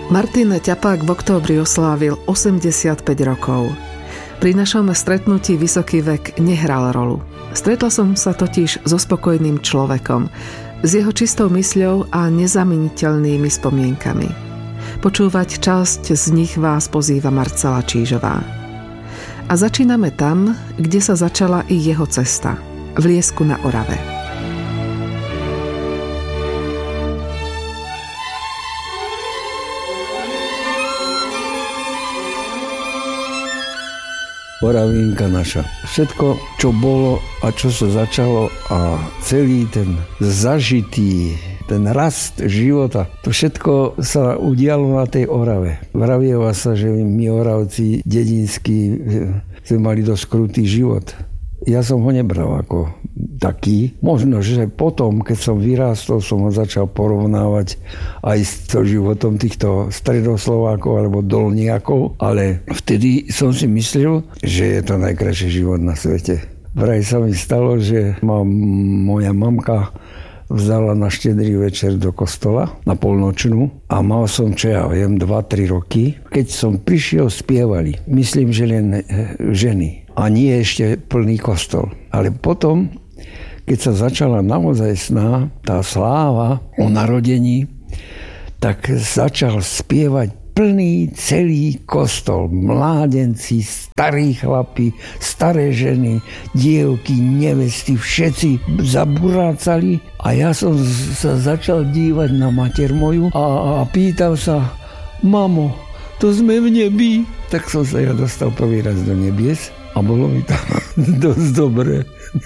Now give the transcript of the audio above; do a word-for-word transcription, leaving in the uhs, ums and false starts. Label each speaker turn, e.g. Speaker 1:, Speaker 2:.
Speaker 1: Martin Ťapák v októbri oslávil osemdesiatpäť rokov. Pri našom stretnutí vysoký vek nehral rolu. Stretla som sa totiž so spokojným človekom, s jeho čistou mysľou a nezameniteľnými spomienkami. Počúvať časť z nich vás pozýva Marcela Čížová. A začíname tam, kde sa začala i jeho cesta, v Liesku na Orave.
Speaker 2: Oravinka naša. Všetko, čo bolo a čo sa začalo a celý ten zažitý, ten rast života, to všetko sa udialo na tej Orave. Vravieva sa, že my Oravci dedinskí sme mali dosť krutý život. Ja som ho nebral ako taký. Možno, že potom, keď som vyrástol, som ho začal porovnávať aj s životom týchto stredoslovákov alebo dolniakov, ale vtedy som si myslel, že je to najkrajší život na svete. Vraj sa mi stalo, že ma moja mamka vzala na štedrý večer do kostola na polnočnú a mal som, čo ja viem, dva tri roky. Keď som prišiel, spievali. Myslím, že len ženy. A nie ešte plný kostol. Ale potom, keď sa začala naozaj sná, tá sláva o narodení, tak začal spievať plný celý kostol. Mládenci, starí chlapi, staré ženy, dievky, nevesty, všetci zaburácali. A ja som sa začal dívať na mater moju a, a pýtal sa, mamo, to sme v nebi? Tak som sa ja dostal prvý raz do nebies a bolo mi tam dosť dobre.